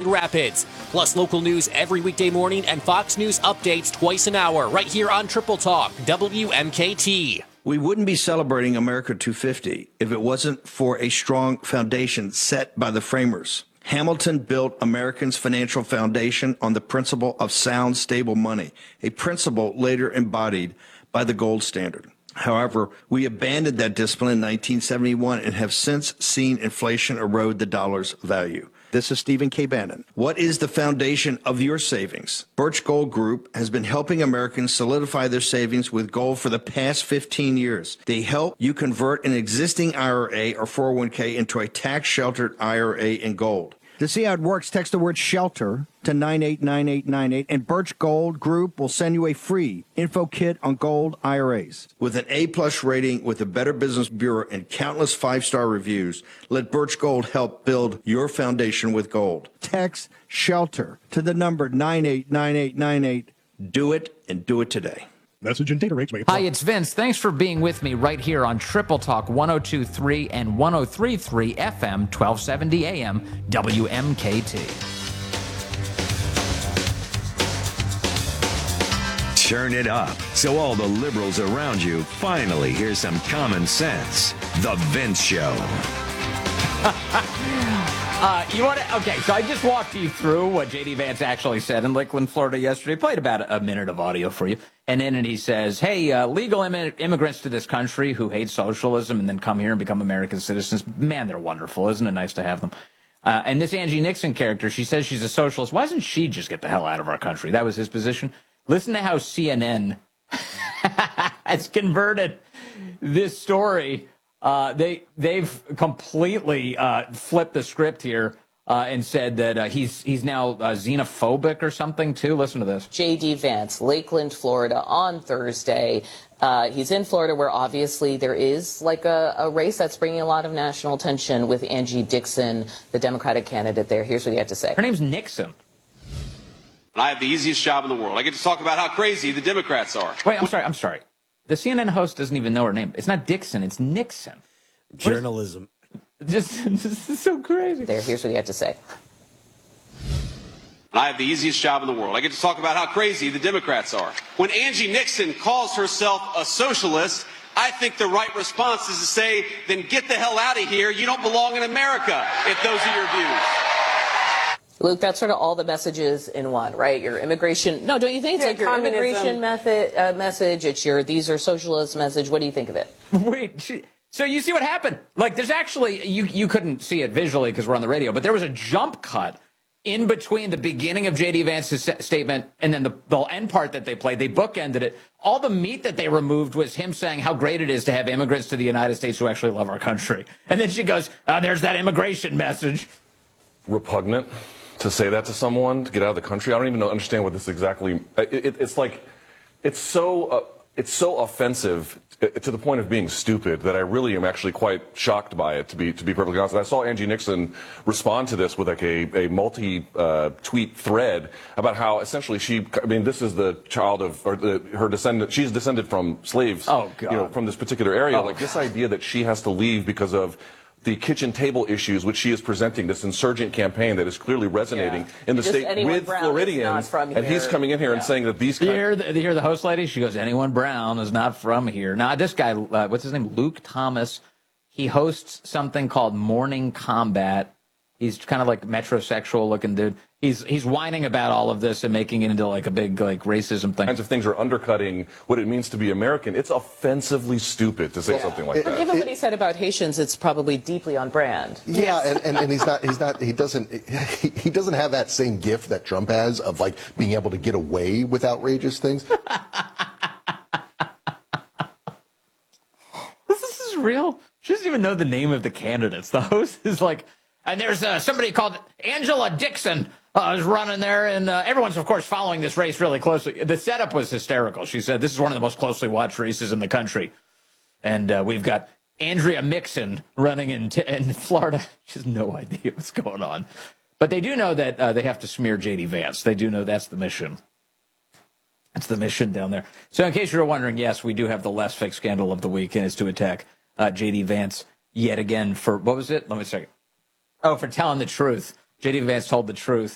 Rapids. Plus local news every weekday morning and Fox News updates twice an hour right here on Triple Talk, WMKT. We wouldn't be celebrating America 250 if it wasn't for a strong foundation set by the framers. Hamilton built Americans' financial foundation on the principle of sound, stable money, a principle later embodied by the gold standard. However, we abandoned that discipline in 1971 and have since seen inflation erode the dollar's value. This is Stephen K. Bannon. What is the foundation of your savings? Birch Gold Group has been helping Americans solidify their savings with gold for the past 15 years. They help you convert an existing IRA or 401k into a tax-sheltered IRA in gold. To see how it works, text the word SHELTER to 989898, and Birch Gold Group will send you a free info kit on gold IRAs. With an A-plus rating with the Better Business Bureau and countless five-star reviews, let Birch Gold help build your foundation with gold. Text SHELTER to the number 989898. Do it, and do it today. Message and data rates may apply. Hi, it's Vince. Thanks for being with me right here on Triple Talk 102.3 and 103.3 FM, 1270 AM, WMKT. Turn it up so all the liberals around you finally hear some common sense. The Vince Show. You want to? Okay, so I just walked you through what J.D. Vance actually said in Lakeland, Florida yesterday. Played about a minute of audio for you. And then he says, hey, legal immigrants to this country who hate socialism and then come here and become American citizens, man, they're wonderful. Isn't it nice to have them? And this Angie Nixon character, she says she's a socialist. Why doesn't she just get the hell out of our country? That was his position. Listen to how CNN has converted this story. They've completely flipped the script here and said that he's now xenophobic or something too. Listen to this. J.D. Vance, Lakeland, Florida, on Thursday. He's in Florida, where obviously there is like a race that's bringing a lot of national attention with Angie Dixon, the Democratic candidate there. Here's what he had to say. Her name's Nixon. I have the easiest job in the world. I get to talk about how crazy the Democrats are. Wait, I'm sorry. The CNN host doesn't even know her name. It's not Dixon, it's Nixon. Journalism. This is so crazy. There, here's what he had to say. I have the easiest job in the world. I get to talk about how crazy the Democrats are. When Angie Nixon calls herself a socialist, I think the right response is to say, then get the hell out of here. You don't belong in America if those are your views. Luke, that's sort of all the messages in one, right? Your immigration, no, don't you think? It's like your immigration message, it's your these are socialist message. What do you think of it? Wait, so you see what happened? Like, there's actually, you couldn't see it visually because we're on the radio, but there was a jump cut in between the beginning of J.D. Vance's statement and then the end part that they played. They bookended it. All the meat that they removed was him saying how great it is to have immigrants to the United States who actually love our country. And then she goes, there's that immigration message. Repugnant to say that to someone, to get out of the country. I don't even understand what this exactly, it's like, it's so offensive to the point of being stupid that I really am actually quite shocked by it, to be perfectly honest. And I saw Angie Nixon respond to this with like a multi-tweet thread about how essentially this is the child of, or her descendant, she's descended from slaves, oh, God. From this particular area. Like this idea that she has to leave because of the kitchen table issues which she is presenting, this insurgent campaign that is clearly resonating in the state with Floridians, and he's coming in here and saying that these... You hear the host lady? She goes, anyone brown is not from here. Now, this guy, what's his name? Luke Thomas. He hosts something called Morning Combat. He's kind of like metrosexual looking dude. He's whining about all of this and making it into like a big like racism thing. Kinds of things are undercutting what it means to be American. It's offensively stupid to say something like that. Given what he said about Haitians, it's probably deeply on brand. Yeah, and he doesn't have that same gift that Trump has of like being able to get away with outrageous things. This is real. She doesn't even know the name of the candidates. The host is like, and there's somebody called Angela Dixon is running there, and everyone's, of course, following this race really closely. The setup was hysterical. She said, this is one of the most closely watched races in the country. And we've got Andrea Mixon running in Florida. She has no idea what's going on. But they do know that they have to smear J.D. Vance. They do know that's the mission. That's the mission down there. So in case you're wondering, yes, we do have the last fake scandal of the week, and it's to attack J.D. Vance yet again for, what was it? Let me check. Oh, for telling the truth. J.D. Vance told the truth